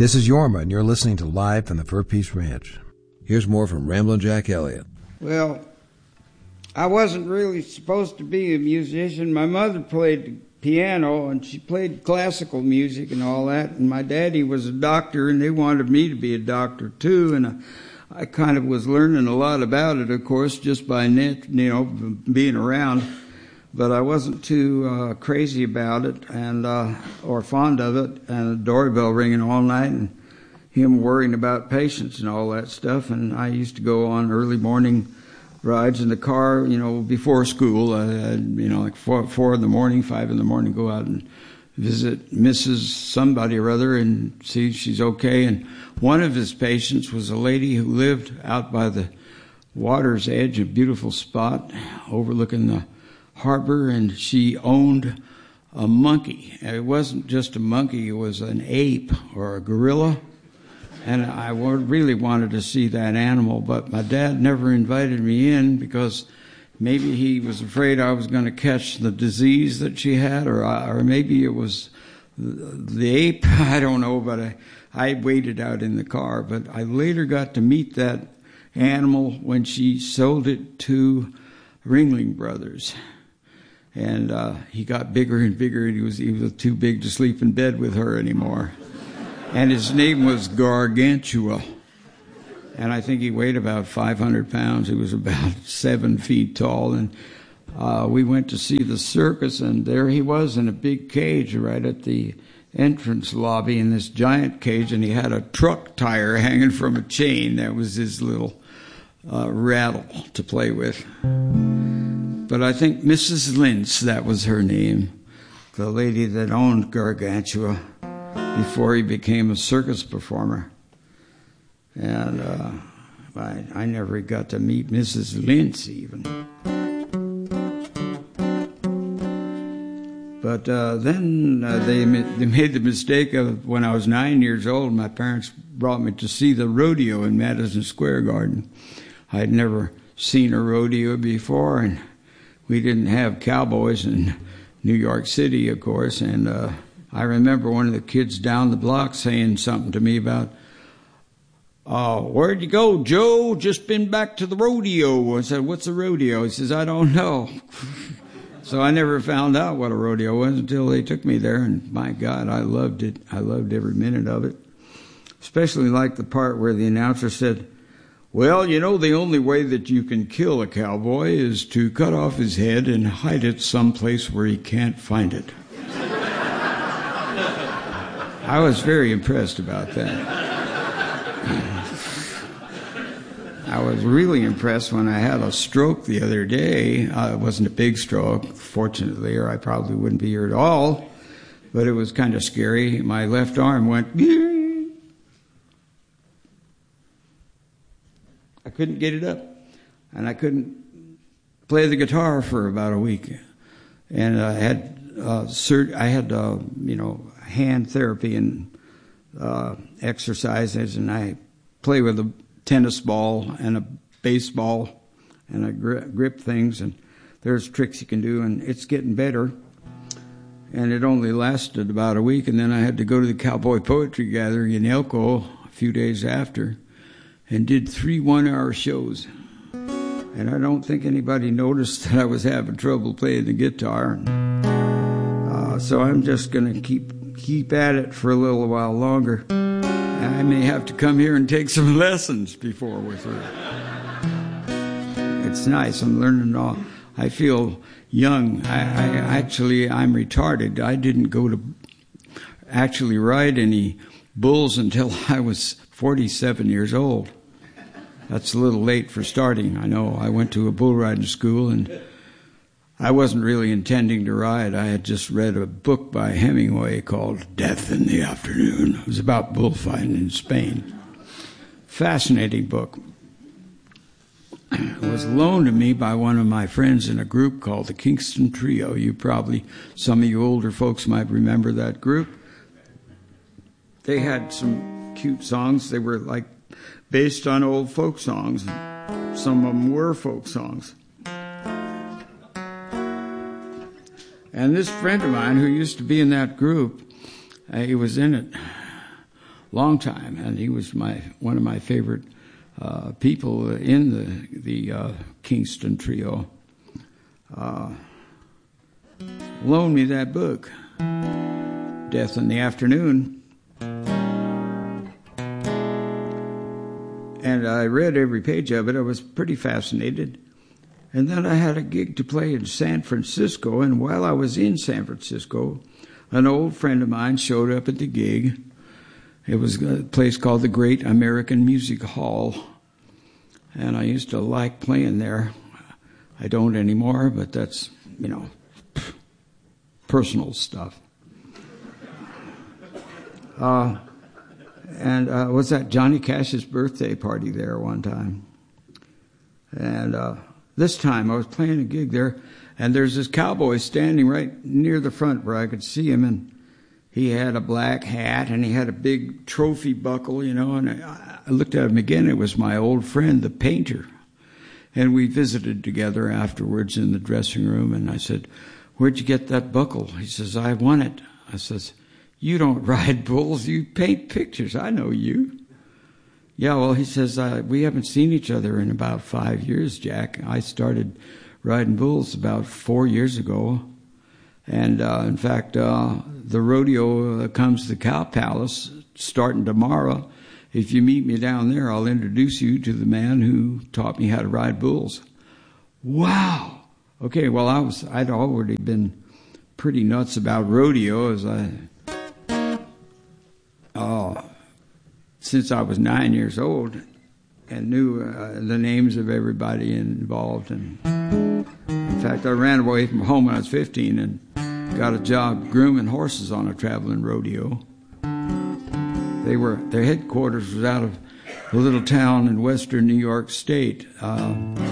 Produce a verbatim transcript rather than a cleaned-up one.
This is Yorma, and you're listening to Live from the Fur Peace Ranch. Here's more from Ramblin' Jack Elliott. Well, I wasn't really supposed to be a musician. My mother played piano, and she played classical music and all that, and my daddy was a doctor, and they wanted me to be a doctor too, and I, I kind of was learning a lot about it, of course, just by net, you know, being around, but I wasn't too uh, crazy about it and uh, or fond of it, and the doorbell ringing all night, and him worrying about patients and all that stuff, and I used to go on early morning rides in the car, you know, before school, uh, you know, like four, four in the morning, five in the morning, go out and visit Missus Somebody or other and see if she's okay. And one of his patients was a lady who lived out by the water's edge, a beautiful spot overlooking the harbor, and she owned a monkey. It wasn't just a monkey, it was an ape or a gorilla. And I really wanted to see that animal, but my dad never invited me in because maybe he was afraid I was going to catch the disease that she had, or or maybe it was the ape. I don't know, but I, I waited out in the car. But I later got to meet that animal when she sold it to Ringling Brothers. And uh, he got bigger and bigger, and he was, he was too big to sleep in bed with her anymore. And his name was Gargantua. And I think he weighed about five hundred pounds. He was about seven feet tall. And uh, we went to see the circus, and there he was in a big cage right at the entrance lobby in this giant cage. And he had a truck tire hanging from a chain. That was his little uh, rattle to play with. But I think Missus Lintz, that was her name, the lady that owned Gargantua, before he became a circus performer. And uh, I, I never got to meet Missus Lintz even. But uh, then uh, they, they made the mistake of, when I was nine years old, my parents brought me to see the rodeo in Madison Square Garden. I had never seen a rodeo before, and we didn't have cowboys in New York City, of course, and uh, I remember one of the kids down the block saying something to me about, uh, where'd you go, Joe? Just been back to the rodeo. I said, what's a rodeo? He says, I don't know. So I never found out what a rodeo was until they took me there, and my God, I loved it. I loved every minute of it. Especially like the part where the announcer said, well, you know, the only way that you can kill a cowboy is to cut off his head and hide it someplace where he can't find it. I was very impressed about that. I was really impressed when I had a stroke the other day. Uh, it wasn't a big stroke, fortunately, or I probably wouldn't be here at all. But it was kind of scary. My left arm went... I couldn't get it up. And I couldn't play the guitar for about a week. And I had, uh, sur- I had uh, you know... hand therapy and uh, exercises, and I play with a tennis ball and a baseball and I grip, grip things, and there's tricks you can do, and it's getting better. And it only lasted about a week, and then I had to go to the Cowboy Poetry Gathering in Elko a few days after and did three one-hour shows. And I don't think anybody noticed that I was having trouble playing the guitar. Uh, so I'm just going to keep keep at it for a little while longer. I may have to come here and take some lessons before we're through. It's nice. I'm learning all. I feel young. I, I actually, I'm retarded. I didn't go to actually ride any bulls until I was forty-seven years old. That's a little late for starting. I know. I went to a bull riding school, and I wasn't really intending to ride. I had just read a book by Hemingway called Death in the Afternoon. It was about bullfighting in Spain. Fascinating book. It was loaned to me by one of my friends in a group called the Kingston Trio. You probably, some of you older folks might remember that group. They had some cute songs. They were like based on old folk songs. Some of them were folk songs. And this friend of mine who used to be in that group, uh, he was in it. long time, and he was my one of my favorite uh, people in the the uh, Kingston Trio. Uh, loaned me that book, Death in the Afternoon. And I read every page of it. I was pretty fascinated. And then I had a gig to play in San Francisco, and while I was in San Francisco, an old friend of mine showed up at the gig. It was a place called the Great American Music Hall, and I used to like playing there. I don't anymore, but that's, you know, personal stuff. Uh, and uh, was at Johnny Cash's birthday party there one time. And uh, this time I was playing a gig there, and there's this cowboy standing right near the front where I could see him, and he had a black hat, and he had a big trophy buckle, you know, and I, I looked at him again. It was my old friend, the painter. And we visited together afterwards in the dressing room, and I said, "Where'd you get that buckle?" He says, "I won it." I says, "You don't ride bulls, you paint pictures. I know you." "Yeah, well," he says, uh, "we haven't seen each other in about five years, Jack. I started riding bulls about four years ago. And, uh, in fact, uh, the rodeo comes to the Cow Palace starting tomorrow. If you meet me down there, I'll introduce you to the man who taught me how to ride bulls." Wow. Okay, well, I was, I'd already been pretty nuts about rodeo as I, uh, since I was nine years old, and knew uh, the names of everybody involved. And in fact, I ran away from home when I was fifteen and got a job grooming horses on a traveling rodeo. They were, their headquarters was out of a little town in western New York State. Uh,